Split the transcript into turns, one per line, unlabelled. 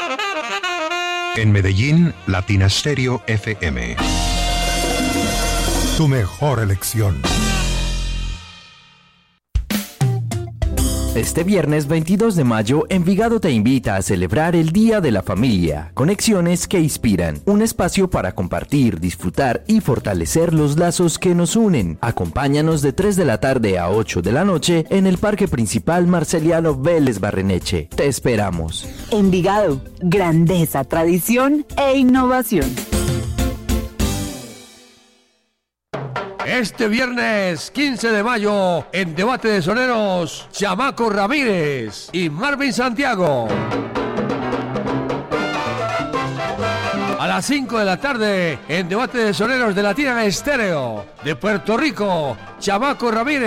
En Medellín, Latina Stereo FM. Tu mejor elección.
Este viernes 22 de mayo, Envigado te invita a celebrar el Día de la Familia. Conexiones que inspiran. Un espacio para compartir, disfrutar y fortalecer los lazos que nos unen. Acompáñanos de 3 de la tarde a 8 de la noche en el Parque Principal Marceliano Vélez Barreneche. Te esperamos.
Envigado, grandeza, tradición e innovación.
Este viernes 15 de mayo, en Debate de Soneros, Chamaco Ramírez y Marvin Santiago. A las 5 de la tarde, en Debate de Soneros de Latina Estéreo, de Puerto Rico, Chamaco Ramírez.